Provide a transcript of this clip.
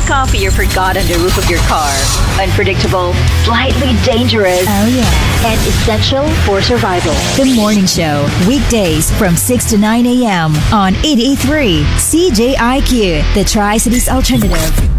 coffee you forgot on the roof of your car. Unpredictable, slightly dangerous, Oh, yeah. and essential for survival. The Morning Show, weekdays from 6 to 9 a.m. on 88.3 CJIQ, the Tri-Cities Alternative.